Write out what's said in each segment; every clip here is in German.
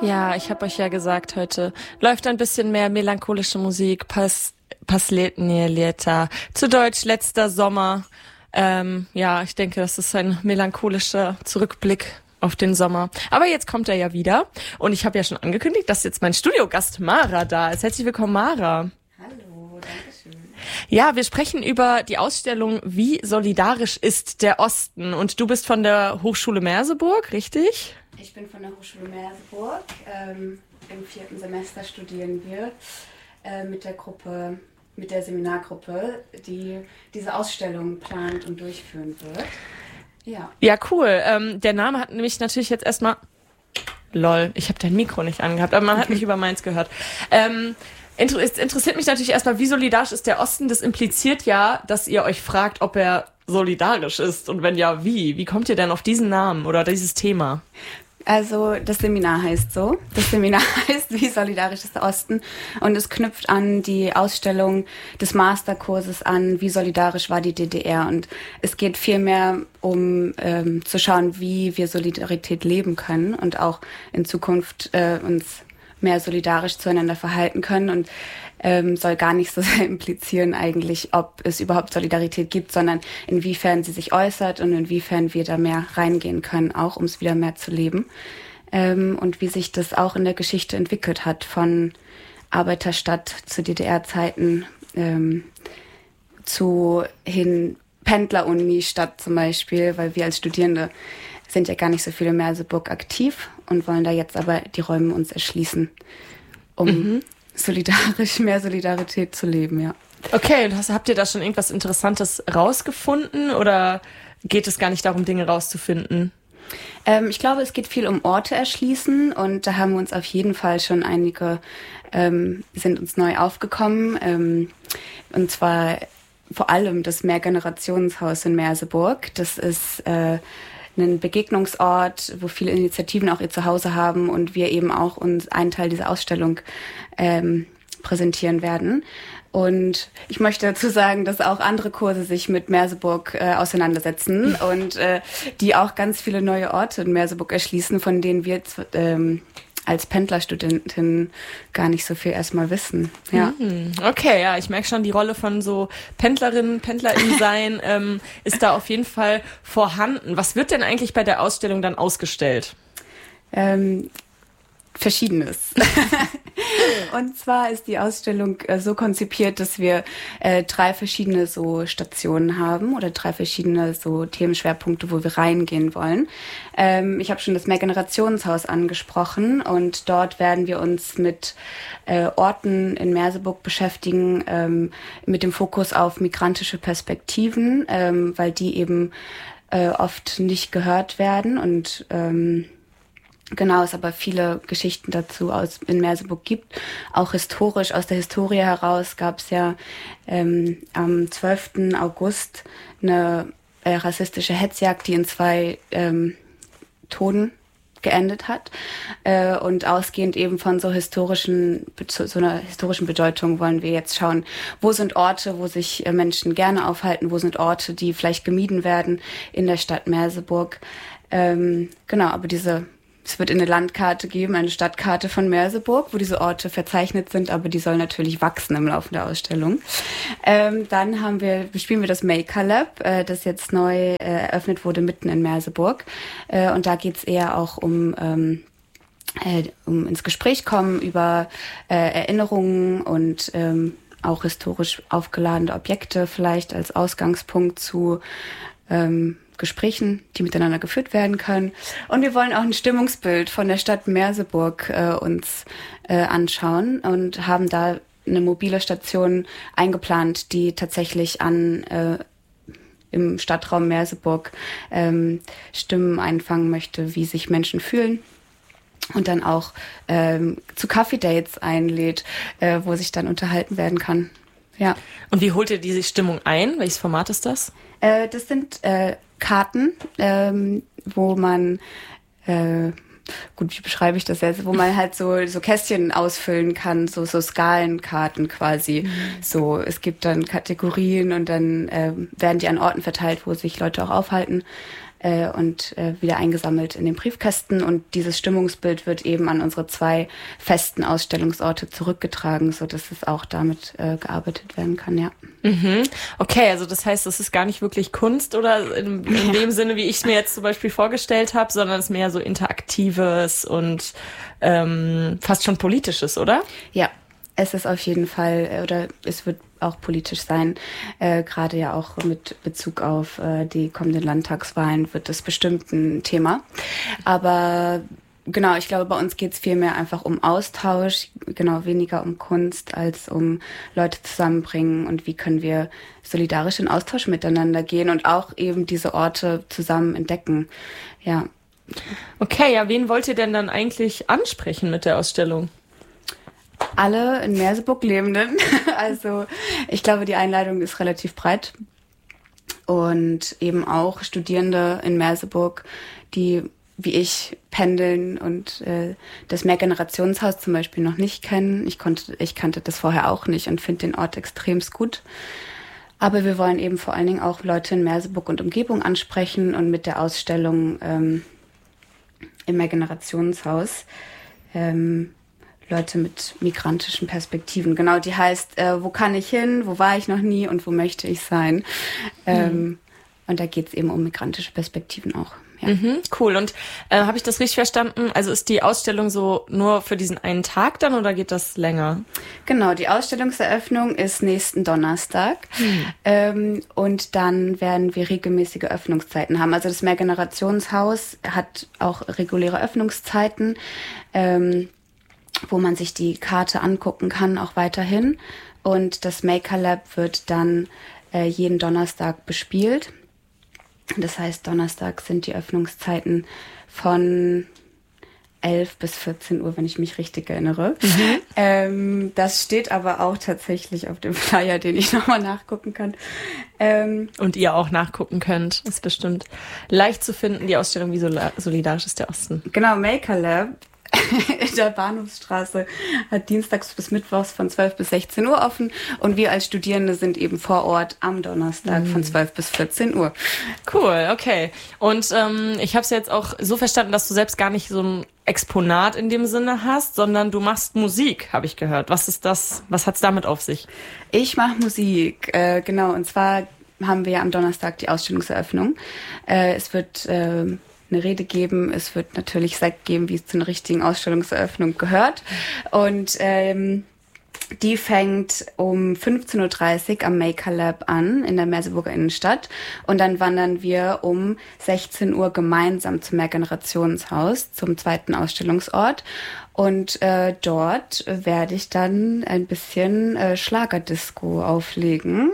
Ja, ich habe euch ja gesagt, heute läuft ein bisschen mehr melancholische Musik, Pasletnie Lieta, zu Deutsch letzter Sommer. Ja, ich denke, das ist ein melancholischer Zurückblick auf den Sommer. Aber jetzt kommt er ja wieder und ich habe ja schon angekündigt, dass jetzt mein Studiogast Mara da ist. Herzlich willkommen, Mara. Hallo, danke schön. Ja, wir sprechen über die Ausstellung Wie solidarisch ist der Osten? Und du bist von der Hochschule Merseburg, richtig? Ich bin von der Hochschule Merseburg. Im 4. Semester studieren wir mit der Seminargruppe, die diese Ausstellung plant und durchführen wird. Ja, cool. Der Name hat nämlich natürlich jetzt erstmal... Lol, ich habe dein Mikro nicht angehabt, aber man hat mich über meins gehört. Es interessiert mich natürlich erstmal, wie solidarisch ist der Osten? Das impliziert ja, dass ihr euch fragt, ob er solidarisch ist. Und wenn ja, wie? Wie kommt ihr denn auf diesen Namen oder dieses Thema? Also das Seminar heißt so. Das Seminar heißt Wie solidarisch ist der Osten? Und es knüpft an die Ausstellung des Masterkurses an, wie solidarisch war die DDR. Und es geht vielmehr um zu schauen, wie wir Solidarität leben können und auch in Zukunft uns mehr solidarisch zueinander verhalten können und soll gar nicht so sehr implizieren eigentlich, ob es überhaupt Solidarität gibt, sondern inwiefern sie sich äußert und inwiefern wir da mehr reingehen können, auch um es wieder mehr zu leben. Und wie sich das auch in der Geschichte entwickelt hat, von Arbeiterstadt zu DDR-Zeiten zu hin Pendler-Uni-Stadt zum Beispiel, weil wir als Studierende sind ja gar nicht so viele in Merseburg aktiv und wollen da jetzt aber die Räume uns erschließen, um mehr Solidarität zu leben, ja. Okay, und habt ihr da schon irgendwas Interessantes rausgefunden oder geht es gar nicht darum, Dinge rauszufinden? Ich glaube, es geht viel um Orte erschließen und da haben wir uns auf jeden Fall schon einige, sind uns neu aufgekommen, und zwar vor allem das Mehrgenerationshaus in Merseburg. Das ist ein Begegnungsort, wo viele Initiativen auch ihr Zuhause haben und wir eben auch uns einen Teil dieser Ausstellung präsentieren werden. Und ich möchte dazu sagen, dass auch andere Kurse sich mit Merseburg auseinandersetzen und die auch ganz viele neue Orte in Merseburg erschließen, von denen wir als Pendlerstudentin gar nicht so viel erstmal wissen. Ja. Okay, ja, ich merke schon, die Rolle von so Pendlerinnen, PendlerInnen sein ist da auf jeden Fall vorhanden. Was wird denn eigentlich bei der Ausstellung dann ausgestellt? Verschiedenes. Und zwar ist die Ausstellung so konzipiert, dass wir 3 verschiedene so Stationen haben oder 3 verschiedene so Themenschwerpunkte, wo wir reingehen wollen. Ich habe schon das Mehrgenerationshaus angesprochen und dort werden wir uns mit Orten in Merseburg beschäftigen, mit dem Fokus auf migrantische Perspektiven, weil die eben oft nicht gehört werden und genau, es aber viele Geschichten dazu in Merseburg gibt. Auch historisch, aus der Historie heraus gab es ja am 12. August eine rassistische Hetzjagd, die in 2 Toten geendet hat. Und ausgehend eben von so einer historischen Bedeutung wollen wir jetzt schauen, wo sind Orte, wo sich Menschen gerne aufhalten, wo sind Orte, die vielleicht gemieden werden in der Stadt Merseburg. Genau, aber es wird eine Landkarte geben, eine Stadtkarte von Merseburg, wo diese Orte verzeichnet sind, aber die soll natürlich wachsen im Laufe der Ausstellung. Dann bespielen wir das Maker Lab, das jetzt neu eröffnet wurde mitten in Merseburg. Und da geht's eher auch um ins Gespräch kommen über Erinnerungen und auch historisch aufgeladene Objekte vielleicht als Ausgangspunkt zu Gesprächen, die miteinander geführt werden können. Und wir wollen auch ein Stimmungsbild von der Stadt Merseburg uns anschauen und haben da eine mobile Station eingeplant, die tatsächlich im Stadtraum Merseburg Stimmen einfangen möchte, wie sich Menschen fühlen. Und dann auch zu Kaffee-Dates einlädt, wo sich dann unterhalten werden kann. Ja. Und wie holt ihr diese Stimmung ein? Welches Format ist das? Das sind Karten, wo man, wie beschreibe ich das jetzt, wo man halt so Kästchen ausfüllen kann, so Skalenkarten quasi. So, es gibt dann Kategorien und dann werden die an Orten verteilt, wo sich Leute auch aufhalten. und wieder eingesammelt in den Briefkästen. Und dieses Stimmungsbild wird eben an unsere 2 festen Ausstellungsorte zurückgetragen, sodass es auch damit gearbeitet werden kann, ja. Mhm. Okay, also das heißt, es ist gar nicht wirklich Kunst oder in dem Sinne, wie ich es mir jetzt zum Beispiel vorgestellt habe, sondern es ist mehr so Interaktives und fast schon Politisches, oder? Ja, es ist auf jeden Fall, oder es wird auch politisch sein, gerade ja auch mit Bezug auf die kommenden Landtagswahlen wird das bestimmt ein Thema. Aber genau, ich glaube, bei uns geht es vielmehr einfach um Austausch, genau, weniger um Kunst als um Leute zusammenbringen und wie können wir solidarisch in Austausch miteinander gehen und auch eben diese Orte zusammen entdecken. Ja. Okay, ja, wen wollt ihr denn dann eigentlich ansprechen mit der Ausstellung? Alle in Merseburg Lebenden. Also ich glaube, die Einladung ist relativ breit. Und eben auch Studierende in Merseburg, die wie ich pendeln und das Mehrgenerationshaus zum Beispiel noch nicht kennen. Ich kannte das vorher auch nicht und finde den Ort extremst gut. Aber wir wollen eben vor allen Dingen auch Leute in Merseburg und Umgebung ansprechen und mit der Ausstellung im Mehrgenerationshaus Leute mit migrantischen Perspektiven. Genau, die heißt, wo kann ich hin, wo war ich noch nie und wo möchte ich sein? Und da geht es eben um migrantische Perspektiven auch. Ja. Mhm, cool. Und habe ich das richtig verstanden? Also ist die Ausstellung so nur für diesen einen Tag dann oder geht das länger? Genau, die Ausstellungseröffnung ist nächsten Donnerstag. Und dann werden wir regelmäßige Öffnungszeiten haben. Also das Mehrgenerationshaus hat auch reguläre Öffnungszeiten, wo man sich die Karte angucken kann, auch weiterhin. Und das Maker Lab wird dann jeden Donnerstag bespielt. Das heißt, Donnerstag sind die Öffnungszeiten von 11 bis 14 Uhr, wenn ich mich richtig erinnere. Das steht aber auch tatsächlich auf dem Flyer, den ich nochmal nachgucken kann. Und ihr auch nachgucken könnt. Ist bestimmt leicht zu finden, die Ausstellung Wie solidarisch ist der Osten. Genau, Maker Lab in der Bahnhofsstraße hat dienstags bis mittwochs von 12 bis 16 Uhr offen und wir als Studierende sind eben vor Ort am Donnerstag von 12 bis 14 Uhr. Cool, okay. Und ich habe es jetzt auch so verstanden, dass du selbst gar nicht so ein Exponat in dem Sinne hast, sondern du machst Musik, habe ich gehört. Was ist das? Was hat's damit auf sich? Ich mache Musik, genau. Und zwar haben wir ja am Donnerstag die Ausstellungseröffnung. Es wird eine Rede geben. Es wird natürlich Sekt geben, wie es zu einer richtigen Ausstellungseröffnung gehört. Und die fängt um 15.30 Uhr am Maker Lab an in der Merseburger Innenstadt. Und dann wandern wir um 16 Uhr gemeinsam zum Mehrgenerationshaus, zum 2. Ausstellungsort. Und dort werde ich dann ein bisschen Schlagerdisco auflegen.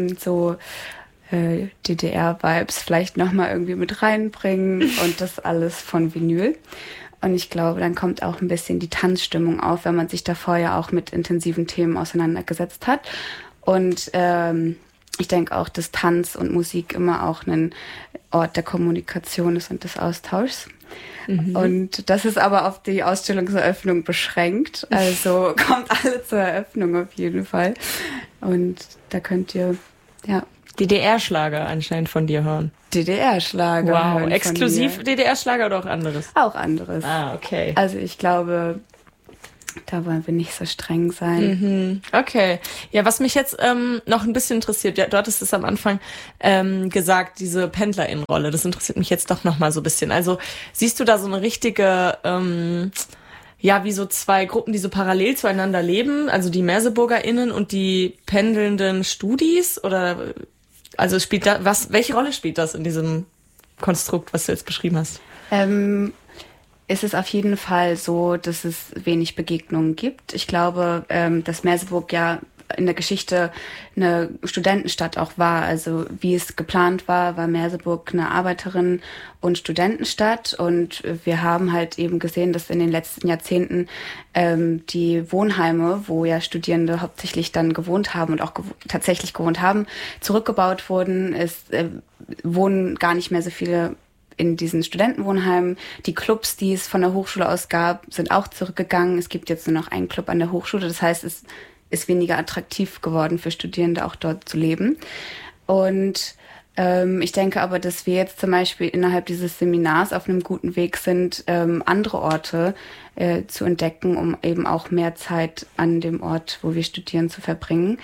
DDR-Vibes vielleicht nochmal irgendwie mit reinbringen und das alles von Vinyl. Und ich glaube, dann kommt auch ein bisschen die Tanzstimmung auf, wenn man sich davor ja auch mit intensiven Themen auseinandergesetzt hat. Und ich denke auch, dass Tanz und Musik immer auch ein Ort der Kommunikation ist und des Austauschs. Und das ist aber auf die Ausstellungseröffnung beschränkt. Also kommt alle zur Eröffnung auf jeden Fall. Und da könnt ihr, ja, DDR-Schlager anscheinend von dir hören. DDR-Schlager. Wow, exklusiv DDR-Schlager oder auch anderes? Auch anderes. Ah, okay. Also ich glaube, da wollen wir nicht so streng sein. Okay. Ja, was mich jetzt noch ein bisschen interessiert, ja, du hattest es am Anfang gesagt, diese PendlerInnen-Rolle, das interessiert mich jetzt doch noch mal so ein bisschen. Also siehst du da so eine richtige, wie so zwei Gruppen, die so parallel zueinander leben, also die MerseburgerInnen und die pendelnden Studis oder also spielt da welche Rolle spielt das in diesem Konstrukt, was du jetzt beschrieben hast? Es ist auf jeden Fall so, dass es wenig Begegnungen gibt. Ich glaube, dass Merseburg ja in der Geschichte eine Studentenstadt auch war. Also wie es geplant war, war Merseburg eine Arbeiterinnen- und Studentenstadt. Und wir haben halt eben gesehen, dass in den letzten Jahrzehnten die Wohnheime, wo ja Studierende hauptsächlich dann gewohnt haben und auch tatsächlich gewohnt haben, zurückgebaut wurden. Es wohnen gar nicht mehr so viele in diesen Studentenwohnheimen. Die Clubs, die es von der Hochschule aus gab, sind auch zurückgegangen. Es gibt jetzt nur noch einen Club an der Hochschule. Das heißt, es ist weniger attraktiv geworden für Studierende, auch dort zu leben. Und Ich denke aber, dass wir jetzt zum Beispiel innerhalb dieses Seminars auf einem guten Weg sind, andere Orte zu entdecken, um eben auch mehr Zeit an dem Ort, wo wir studieren, zu verbringen.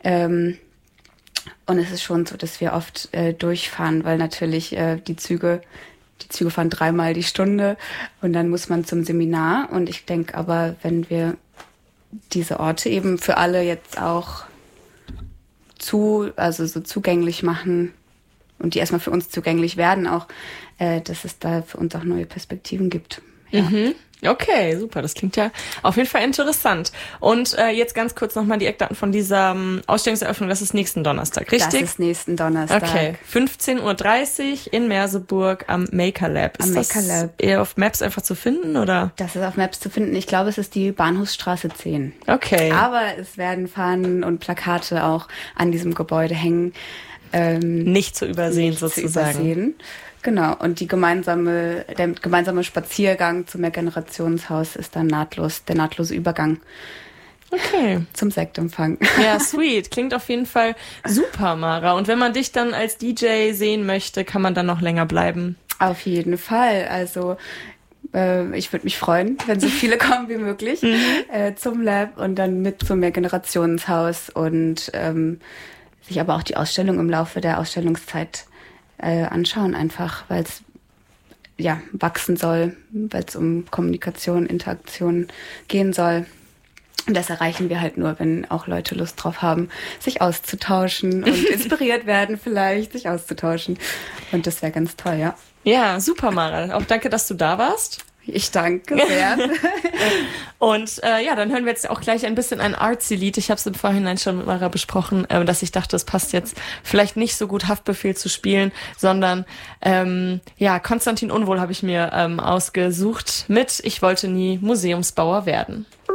Und es ist schon so, dass wir oft durchfahren, weil natürlich die Züge fahren 3-mal die Stunde und dann muss man zum Seminar. Und ich denke aber, wenn wir diese Orte eben für alle jetzt auch so zugänglich machen und die erstmal für uns zugänglich werden, auch, dass es da für uns auch neue Perspektiven gibt. Ja. Mhm. Okay, super. Das klingt ja auf jeden Fall interessant. Und jetzt ganz kurz nochmal die Eckdaten von dieser Ausstellungseröffnung. Das ist nächsten Donnerstag, richtig? Das ist nächsten Donnerstag. Okay, 15:30 Uhr in Merseburg am Maker Lab. Ist das eher auf Maps einfach zu finden, oder? Das ist auf Maps zu finden. Ich glaube, es ist die Bahnhofsstraße 10. Okay. Aber es werden Fahnen und Plakate auch an diesem Gebäude hängen. Nicht zu übersehen, sozusagen. Genau, und der gemeinsame Spaziergang zum Mehrgenerationshaus ist dann der nahtlose Übergang zum Sektempfang. Ja, sweet. Klingt auf jeden Fall super, Mara. Und wenn man dich dann als DJ sehen möchte, kann man dann noch länger bleiben? Auf jeden Fall. Also ich würde mich freuen, wenn so viele kommen wie möglich zum Lab und dann mit zum Mehrgenerationshaus und sich aber auch die Ausstellung im Laufe der Ausstellungszeit anschauen, einfach weil es wachsen soll, weil es um Kommunikation, Interaktion gehen soll. Und das erreichen wir halt nur, wenn auch Leute Lust drauf haben, sich auszutauschen und inspiriert werden vielleicht, sich auszutauschen. Und das wäre ganz toll, ja. Ja, super, Mara. Auch danke, dass du da warst. Ich danke sehr. Und dann hören wir jetzt auch gleich ein bisschen ein Artsy-Lied. Ich habe es im Vorhinein schon mit Mara besprochen, dass ich dachte, es passt jetzt vielleicht nicht so gut Haftbefehl zu spielen, sondern Konstantin Unwohl habe ich mir ausgesucht mit Ich wollte nie Museumsbauer werden.